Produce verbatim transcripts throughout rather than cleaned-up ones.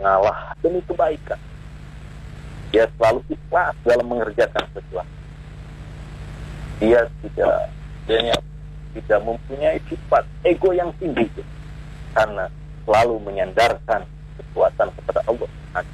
mengalah demi kebaikan. Dia selalu ikhlas dalam mengerjakan sesuatu. Dia tidak dia tidak mempunyai sifat ego yang tinggi, karena selalu menyandarkan kekuatan kepada Allah.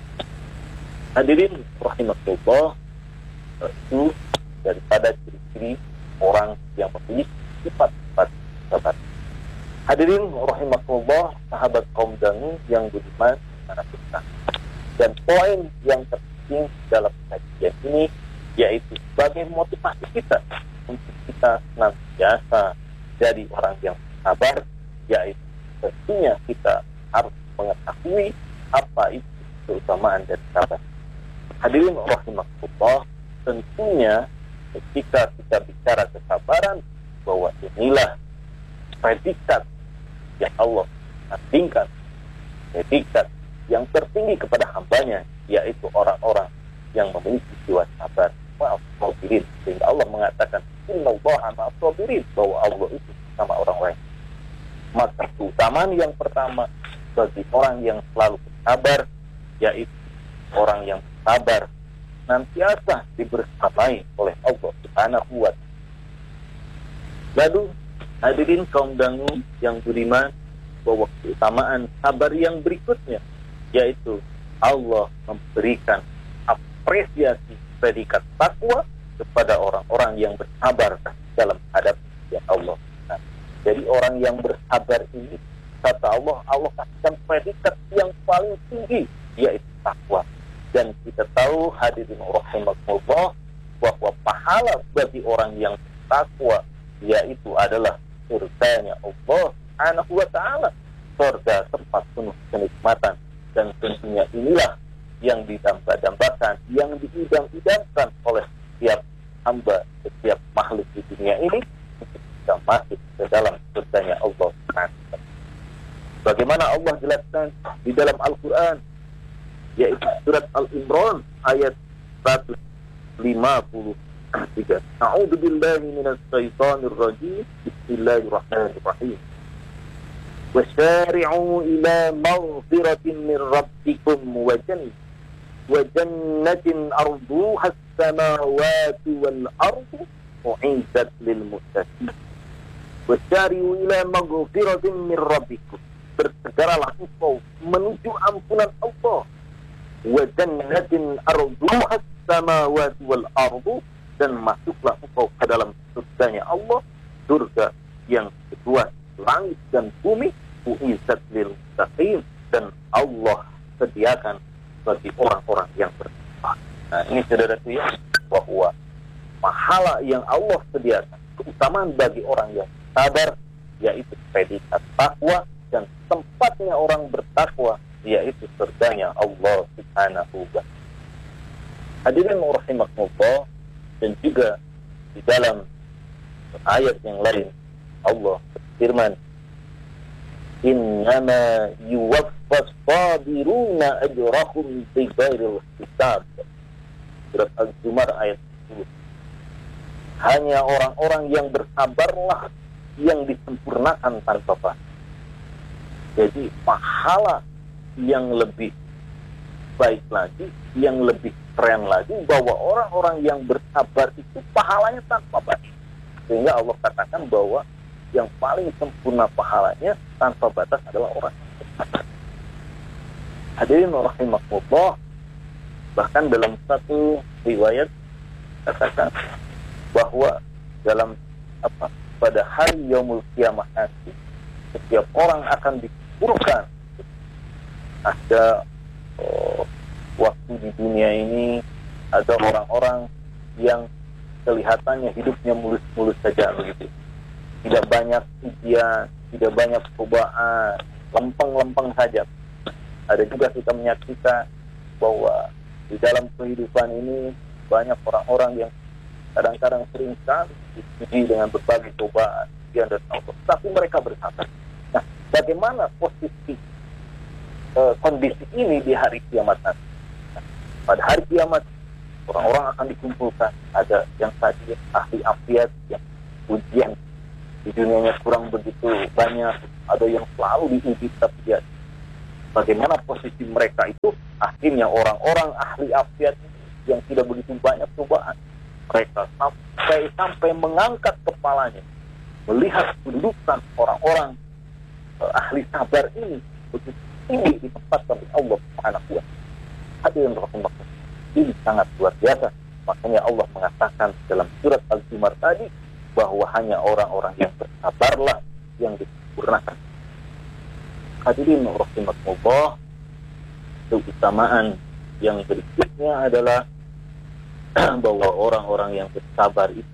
Hadirin rahimakumullah, itu daripada ciri-ciri orang yang memiliki sifat-sifat sabar. Hadirin rahimakumullah, sahabat kaum dangu yang budiman, mana kita. Dan poin yang terpenting dalam kajian ini yaitu sebagai motivasi kita untuk kita senantiasa jadi orang yang sabar, yaitu tentunya kita harus mengetahui apa itu keutamaan dari sabar. Hadirin rahimakumullah, tentunya ketika kita bicara kesabaran, bahwa inilah predikat yang Allah nantikan, predikat yang tertinggi kepada hambanya, yaitu orang-orang yang memiliki jiwa sabar. Ma'as-sabirin, sehingga Allah mengatakan innallaha ma'as-sabirin, bahwa Allah itu sama orang lain. Maka keutamaan yang pertama bagi orang yang selalu bersabar, yaitu orang yang sabar nantiasa dibersamai oleh Allah Subhanahu wa Ta'ala. Lalu hadirin kaum dangu yang budiman, bahwa keutamaan sabar yang berikutnya yaitu Allah memberikan apresiasi predikat takwa kepada orang-orang yang bersabar dalam hadapan Allah. Nah, jadi orang yang bersabar ini, kata Allah, Allah kasihkan predikat yang paling tinggi, yaitu takwa. Dan kita tahu hadirin rahimakumullah, bahwa pahala bagi orang yang takwa yaitu adalah surganya Allah Subhanahu wa Ta'ala, surga tempat penuh kenikmatan. Dan tentunya inilah yang didamba-dambakan, yang diidam-idamkan oleh setiap hamba, setiap makhluk di dunia ini untuk bisa masuk ke dalam surganya Allah Subhanahu wa Ta'ala. Bagaimana Allah jelaskan di dalam Al-Quran, yaitu surat Al-Imran ayat seratus lima puluh tiga. A'udzu billahi minas syaitonir rajim. Bismillahirrahmanirrahim. Wasari'u ila maghfiratin min rabbikum wa jannah wa jannatin arduha as-samawati wal ardu u'iddat lil muttaqin. Wasari'u ila maghfiratin min rabbikum. Bersegeralah engkau menuju ampunan Allah. Wa jannatin arduha as-samawati wal ardu, dan masuklah engkau ke dalam surganya Allah, surga yang kedua langit dan bumi, u'izat lil muttaqin, dan Allah sediakan bagi orang-orang yang bertakwa. Nah, ini saudaraku ya, bahwa pahala yang Allah sediakan, keutamaan bagi orang yang sabar, yaitu predikat takwa, dan tempatnya orang bertakwa yaitu surganya Allah Subhanahu wa Ta'ala. Hadirin rahimakumullah, dan juga di dalam ayat yang lain Allah berfirman, innama yuwaffas sabiruna ajrahum bighairi hisab. Surat Az-Zumar ayat sepuluh. Hanya orang-orang yang bersabarlah yang disempurnakan tanpa batas. Jadi pahala yang lebih baik lagi, yang lebih keren lagi, bahwa orang-orang yang bersabar itu pahalanya tanpa batas. Sehingga Allah katakan bahwa yang paling sempurna pahalanya tanpa batas adalah orang yang bersabar. Hadirin rahimakumullah, bahkan dalam satu riwayat katakan bahwa dalam apa pada hari yaumul kiamah nanti, setiap orang akan dikumpulkan. Ada oh, waktu di dunia ini ada orang-orang yang kelihatannya hidupnya mulus-mulus saja begitu, tidak banyak ujian, tidak banyak cobaan, lempeng-lempeng saja. Ada juga kita menyaksikan bahwa di dalam kehidupan ini banyak orang-orang yang kadang-kadang sering sekali diuji dengan berbagai cobaan, ujian dan Allah, tapi mereka bersabar. Nah, bagaimana posisi uh, kondisi ini di hari kiamat nanti? Nah, pada hari kiamat orang-orang akan dikumpulkan. Ada yang tadi ahli afiat, yang ujian di dunianya kurang begitu banyak, ada yang selalu diuji tapi dia bagaimana posisi mereka itu. Akhirnya orang-orang ahli afiat yang tidak begitu banyak cobaan, mereka sampai sampai mengangkat kepalanya melihat kedudukan orang-orang uh, ahli sabar ini begitu tinggi ditempatkan oleh Allah Subhanahu wa taala. Hadirin rahimakumullah, ini sangat luar biasa. Makanya Allah mengatakan dalam surat Al-Zumar tadi bahwa hanya orang-orang yang bersabarlah yang disempurnakan. Hadirin rahimakumullah, keutamaan yang berikutnya adalah bahwa orang-orang yang bersabar itu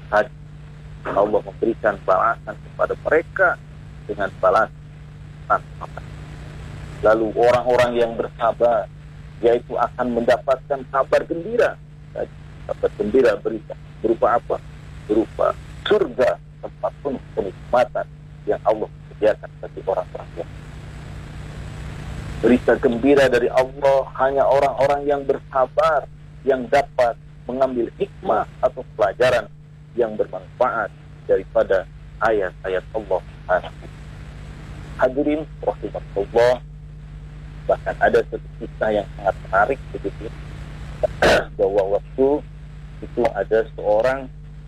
Allah memberikan balasan kepada mereka dengan balasan tanpa. Lalu orang-orang yang bersabar yaitu akan mendapatkan kabar gembira. Kabar gembira berita berupa apa? Berupa surga, tempat penuh kenikmatan yang Allah sediakan bagi orang-orang yang berita gembira dari Allah hanya orang-orang yang bersabar yang dapat mengambil hikmah atau pelajaran yang bermanfaat daripada ayat-ayat Allah. Hadirin rahimakumullah, bahkan ada satu kisah yang sangat menarik begitu, bahwa waktu itu ada seorang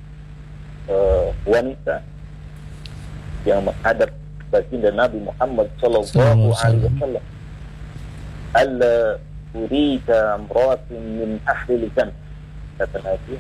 uh, wanita yang menghadap baginda Nabi Muhammad sallallahu alaihi wasallam, "Alla urida amratin min ahli jannah," kata Nabi,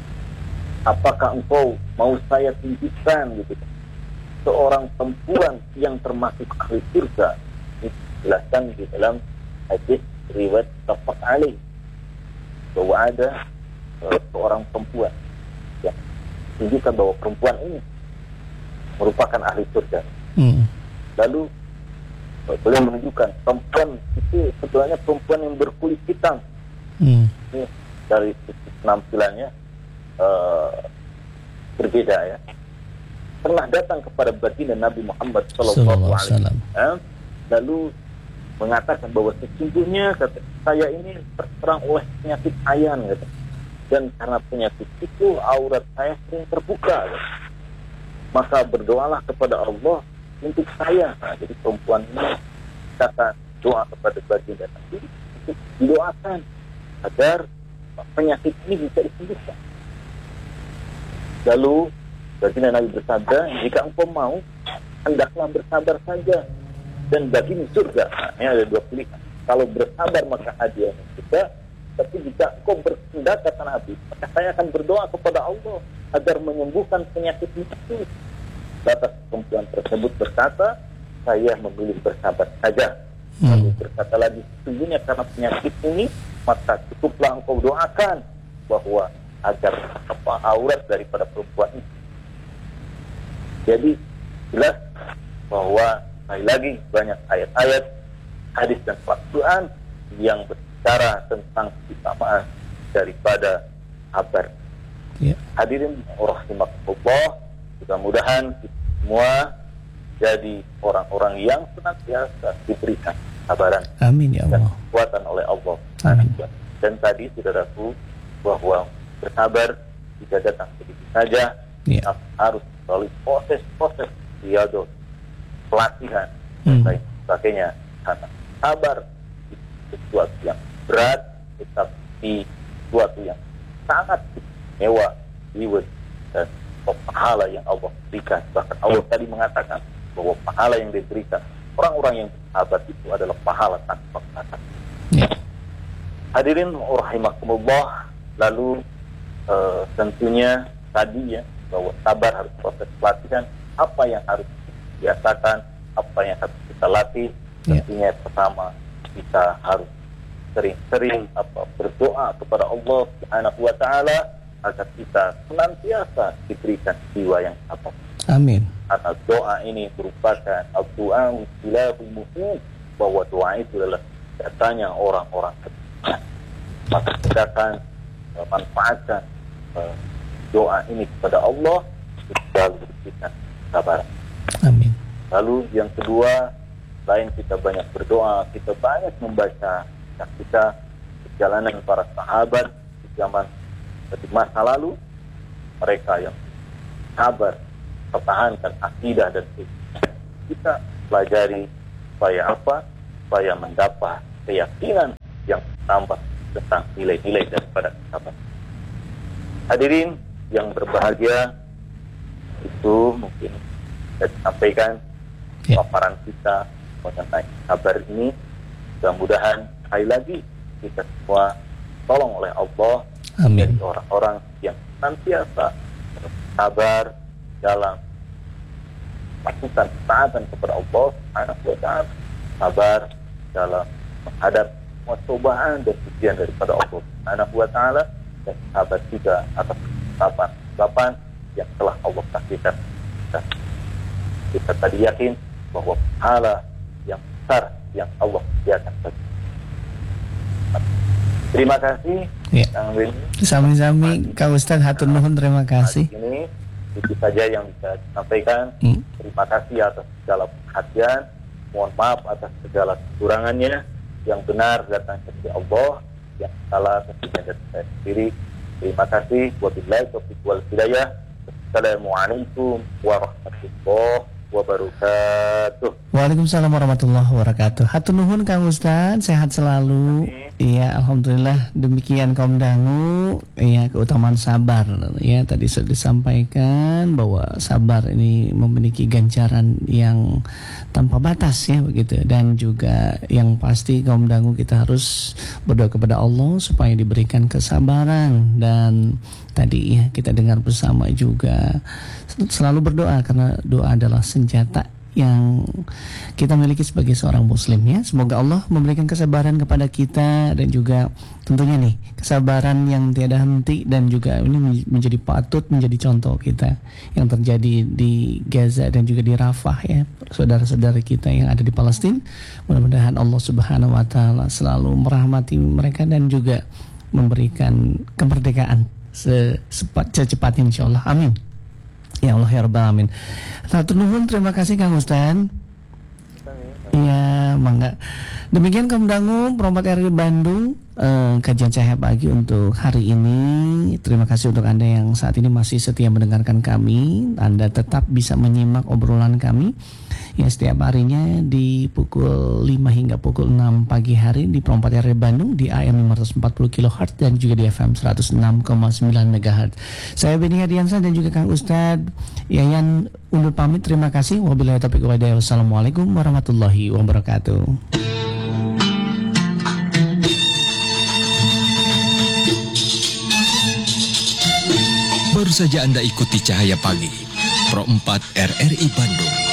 apakah engkau mau saya tunjukkan gitu seorang perempuan yang termasuk ahli surga? Dijelaskan di dalam hadis riwayat muttafaq alaih bahwa ada uh, seorang perempuan yang tunjukkan bahwa perempuan ini merupakan ahli surga. Hmm. Lalu uh, beliau menunjukkan perempuan itu sebenarnya perempuan yang berkulit hitam. Hmm. Ini dari penampilannya uh, berbeda ya. Pernah datang kepada baginda Nabi Muhammad sallallahu alaihi wasallam, lalu mengatakan bahwa sesungguhnya kata, saya ini terserang oleh penyakit ayan gitu. Dan karena penyakit itu aurat saya sering terbuka gitu. Maka berdoalah kepada Allah untuk saya. Nah, jadi perempuan ini kata doa kepada baginda Nabi untuk didoakan agar penyakit ini bisa disembuhkan. Lalu baginda Nabi bersabda, jika engkau mau, hendaklah bersabar saja dan bagimu surga. Nah, ini ada dua pilihan. Kalau bersabar maka hadiahnya surga, tapi jika engkau bertindak kata Nabi, maka saya akan berdoa kepada Allah agar menyembuhkan penyakit itu. Batas perempuan tersebut berkata, saya memilih bersabar saja. Hmm. Lalu berkata lagi, sesungguhnya karena penyakit ini, maka cukuplah engkau doakan bahwa agar apa aurat daripada perempuan itu. Jadi jelas bahwa sekali lagi banyak ayat-ayat, hadis dan Al-Quran yang berbicara tentang keutamaan daripada sabar. Ya. Hadirin rahimakumullah, mudah-mudahan kita semua jadi orang-orang yang senantiasa diberikan kesabaran. Amin ya Allah. Dan kekuatan oleh Allah. Amin. Dan tadi saudaraku bahwa bersabar tidak datang begitu saja, ya. Harus melalui proses-proses riyadhah, pelatihan dan lain hmm. sebagainya. Karena sabar itu sesuatu yang berat, tetapi sesuatu yang sangat istimewa, liwat dan pahala yang Allah berikan. Bahkan Allah tadi mengatakan bahwa pahala yang diberikan orang-orang yang bersabar itu adalah pahala tanpa batas. Ya. Hadirin rahimakumullah, lalu uh, tentunya tadi ya bahwa sabar harus proses pelatihan. Apa yang harus dibiasakan, apa yang harus kita latih? Ya. Tentunya pertama kita harus sering-sering apa berdoa kepada Allah Subhanahu wa taala agar kita senantiasa diberikan jiwa yang sabar. Amin. Karena doa ini merupakan doa silahul mu'min, bahwa doa itu adalah datanya orang-orang beriman. Maka kita akan manfaatkan uh, doa ini kepada Allah kita berikan sabar. Amin. Lalu yang kedua, selain kita banyak berdoa, kita banyak membaca kisah kita perjalanan para sahabat di zaman di masa lalu, mereka yang sabar pertahankan akidah dan iman. Kita pelajari supaya apa? supaya mendapat keyakinan yang tambah tentang nilai-nilai daripada kesabaran. Hadirin yang berbahagia, itu mungkin saya sampaikan yeah. paparan kita mengenai kabar ini. Mudah-mudahan sekali lagi kita semua tolong oleh Allah menjadi orang-orang yang senantiasa sabar dalam melakukan ketaatan kepada Allah Subhanahu wa taala, sabar dalam menghadap semua cobaan dan ujian daripada Allah Subhanahu wa taala, dan sabar juga atas ketaatan yang telah Allah kasihkan kita. Kita tadi yakin bahwa pahala yang besar yang Allah sediakan bagi. Terima kasih ya. Kang Willy. Sami-sami Kang Ustaz, hatur nuhun, terima kasih. Ini itu saja yang bisa disampaikan. Hmm. Terima kasih atas segala perhatian. Mohon maaf atas segala kekurangannya. Yang benar datang dari Allah, yang salah tentunya dari saya sendiri. Terima kasih. Wabillahi taufiq wal hidayah. Assalamualaikum warahmatullahi wabarakatuh. Waalaikumsalam warahmatullahi wabarakatuh. Hatur nuhun Kang Ustaz, sehat selalu. Iya, alhamdulillah. Demikian kaum dangu, ya, keutamaan sabar. Ya, tadi sudah disampaikan bahwa sabar ini memiliki ganjaran yang tanpa batas, ya, begitu. Dan juga yang pasti kaum dangu kita harus berdoa kepada Allah supaya diberikan kesabaran. Dan tadi ya kita dengar bersama juga selalu berdoa, karena doa adalah senjata yang kita miliki sebagai seorang muslim, ya. Semoga Allah memberikan kesabaran kepada kita, dan juga tentunya nih kesabaran yang tiada henti, dan juga ini menjadi patut menjadi contoh kita yang terjadi di Gaza dan juga di Rafah, ya, saudara-saudara kita yang ada di Palestina. Mudah-mudahan Allah Subhanahu wa taala selalu merahmati mereka dan juga memberikan kemerdekaan secepatnya insyaallah. Amin. Ya Allah ya Rabbal Alamin. Hatur nuhun, terima kasih Kang Ustaz. Iya, mangga. Demikian kaum dangu Perompak R I Bandung, eh, kajian Cahaya Pagi untuk hari ini. Terima kasih untuk Anda yang saat ini masih setia mendengarkan kami. Anda tetap bisa menyimak obrolan kami ya setiap harinya di pukul lima hingga pukul enam pagi hari di Perompak R I Bandung di A M lima ratus empat puluh kilohertz dan juga di F M seratus enam koma sembilan megahertz. Saya Beni Hadiansyah dan juga Kang Ustaz Yayan undur pamit. Terima kasih. Wabillahi taufiq wal hidayah. Wassalamualaikum warahmatullahi wabarakatuh. Baru saja Anda ikuti Cahaya Pagi Pro empat R R I Bandung